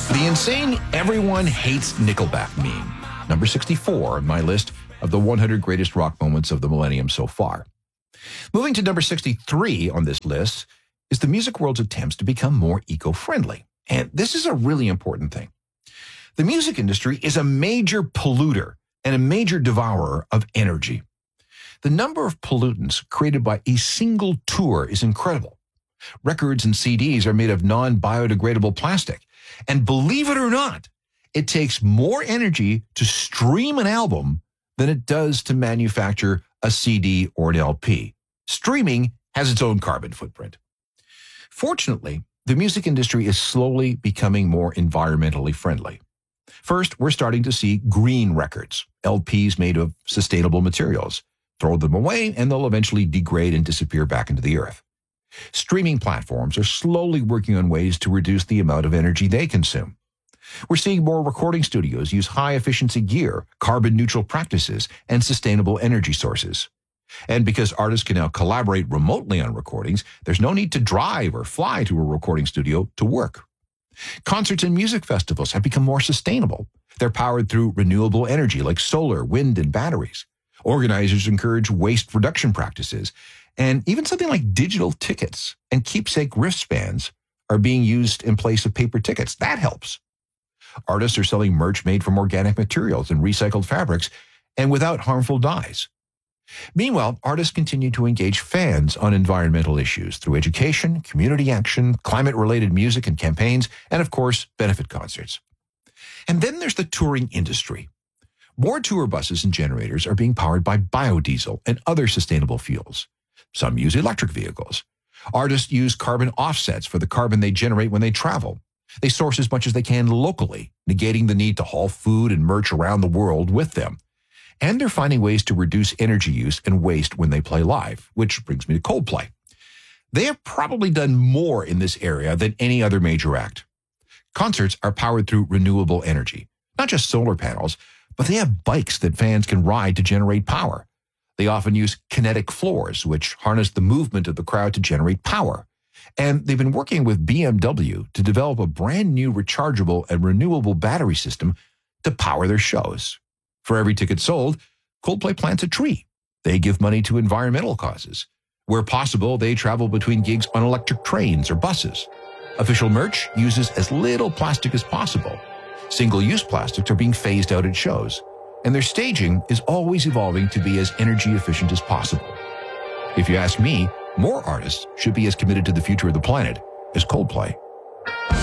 The insane everyone hates Nickelback meme. Number 64 on my list of the 100 greatest rock moments of the millennium so far. Moving to number 63 on this list is the music world's attempts to become more eco-friendly. And this is a really important thing. The music industry is a major polluter and a major devourer of energy. The number of pollutants created by a single tour is incredible. Records and CDs are made of non-biodegradable plastic. And believe it or not, it takes more energy to stream an album than it does to manufacture a CD or an LP. Streaming has its own carbon footprint. Fortunately, the music industry is slowly becoming more environmentally friendly. First, we're starting to see green records, LPs made of sustainable materials. Throw them away and they'll eventually degrade and disappear back into the earth. Streaming platforms are slowly working on ways to reduce the amount of energy they consume. We're seeing more recording studios use high-efficiency gear, carbon-neutral practices, and sustainable energy sources. And because artists can now collaborate remotely on recordings, there's no need to drive or fly to a recording studio to work. Concerts and music festivals have become more sustainable. They're powered through renewable energy like solar, wind, and batteries. Organizers encourage waste reduction practices. And even something like digital tickets and keepsake wristbands are being used in place of paper tickets. That helps. Artists are selling merch made from organic materials and recycled fabrics and without harmful dyes. Meanwhile, artists continue to engage fans on environmental issues through education, community action, climate-related music and campaigns, and of course, benefit concerts. And then there's the touring industry. More tour buses and generators are being powered by biodiesel and other sustainable fuels. Some use electric vehicles. Artists use carbon offsets for the carbon they generate when they travel. They source as much as they can locally, negating the need to haul food and merch around the world with them. And they're finding ways to reduce energy use and waste when they play live, which brings me to Coldplay. They have probably done more in this area than any other major act. Concerts are powered through renewable energy, not just solar panels, but they have bikes that fans can ride to generate power. They often use kinetic floors, which harness the movement of the crowd to generate power. And they've been working with BMW to develop a brand new rechargeable and renewable battery system to power their shows. For every ticket sold, Coldplay plants a tree. They give money to environmental causes. Where possible, they travel between gigs on electric trains or buses. Official merch uses as little plastic as possible. Single-use plastics are being phased out at shows. And their staging is always evolving to be as energy efficient as possible. If you ask me, more artists should be as committed to the future of the planet as Coldplay.